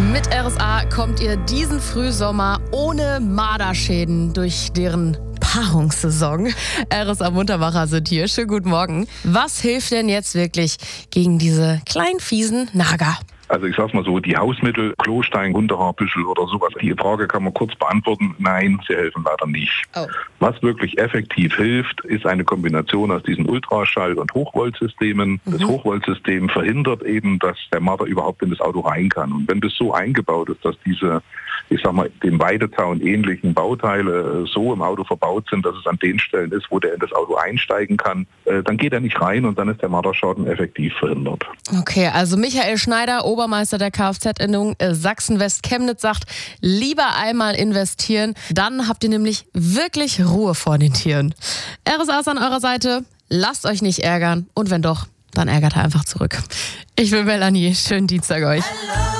Mit RSA kommt ihr diesen Frühsommer ohne Marderschäden durch deren Paarungssaison. RSA Muntermacher sind hier. Schönen guten Morgen. Was hilft denn jetzt wirklich gegen diese kleinen fiesen Nager? Also ich sag's mal so, die Hausmittel, Klostein, Hundehaarbüschel oder sowas, die Frage kann man kurz beantworten. Nein, sie helfen leider nicht. Oh. Was wirklich effektiv hilft, ist eine Kombination aus diesen Ultraschall- und Hochvoltsystemen. Das Hochvoltsystem verhindert eben, dass der Marder überhaupt in das Auto rein kann. Und wenn das so eingebaut ist, dass diese, ich sag mal, dem Weidezaun ähnlichen Bauteile so im Auto verbaut sind, dass es an den Stellen ist, wo der in das Auto einsteigen kann, dann geht er nicht rein und dann ist der Marderschaden effektiv verhindert. Okay, also Michael Schneider, Obermeister der Kfz-Innung Sachsen-West-Chemnitz, sagt, lieber einmal investieren, dann habt ihr nämlich wirklich Ruhe vor den Tieren. RSA ist an eurer Seite, lasst euch nicht ärgern und wenn doch, dann ärgert er einfach zurück. Ich bin Melanie, schönen Dienstag euch.